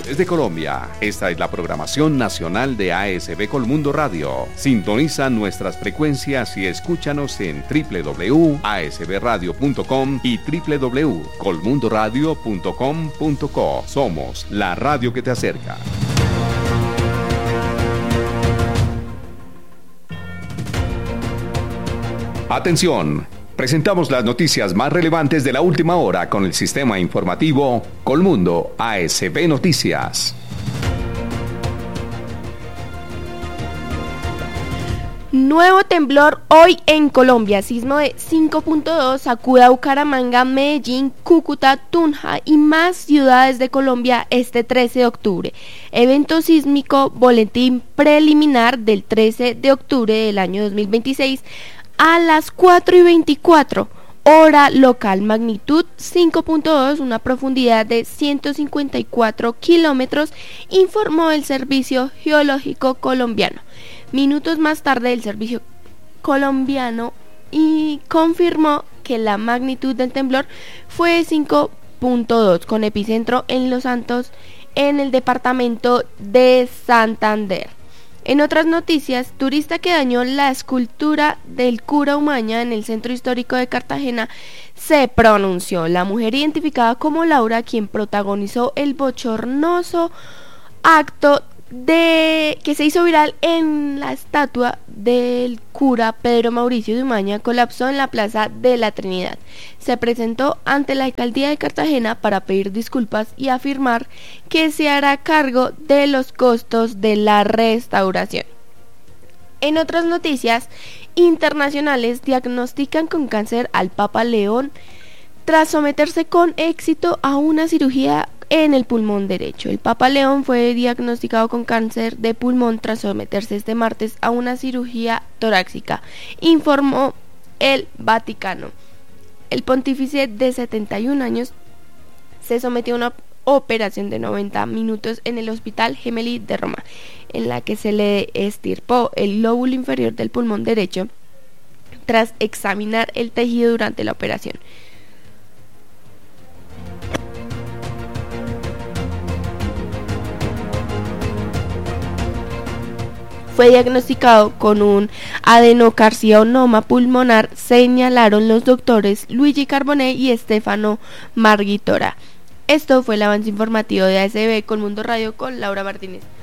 Desde Colombia, esta es la programación nacional de ASB Colmundo Radio. Sintoniza nuestras frecuencias y escúchanos en www.asbradio.com y www.colmundoradio.com.co. Somos la radio que te acerca. Atención, presentamos las noticias más relevantes de la última hora con el sistema informativo Colmundo ASB Noticias. Nuevo temblor hoy en Colombia, sismo de 5.2 sacude a Bucaramanga, Medellín, Cúcuta, Tunja y más ciudades de Colombia este 13 de octubre. Evento sísmico, boletín preliminar del 13 de octubre del año 2026 a las 4:24, hora local, magnitud 5.2, una profundidad de 154 kilómetros, informó el Servicio Geológico Colombiano. Minutos más tarde, el Servicio Colombiano confirmó que la magnitud del temblor fue 5.2, con epicentro en Los Santos, en el departamento de Santander. En otras noticias, turista que dañó la escultura del cura Umaña en el centro histórico de Cartagena se pronunció. La mujer identificada como Laura, quien protagonizó el bochornoso acto que se hizo viral en la estatua del cura Pedro Mauricio de Umaña, colapsó en la Plaza de la Trinidad. Se presentó ante la alcaldía de Cartagena para pedir disculpas y afirmar que se hará cargo de los costos de la restauración. En otras noticias internacionales, diagnostican con cáncer al Papa León tras someterse con éxito a una cirugía en el pulmón derecho. El Papa León fue diagnosticado con cáncer de pulmón tras someterse este martes a una cirugía torácica, informó el Vaticano. El pontífice de 71 años se sometió a una operación de 90 minutos en el Hospital Gemelli de Roma, en la que se le extirpó el lóbulo inferior del pulmón derecho tras examinar el tejido durante la operación. Fue diagnosticado con un adenocarcinoma pulmonar, señalaron los doctores Luigi Carbone y Stefano Marghitora. Esto fue el avance informativo de ASB Colmundo Radio con Laura Martínez.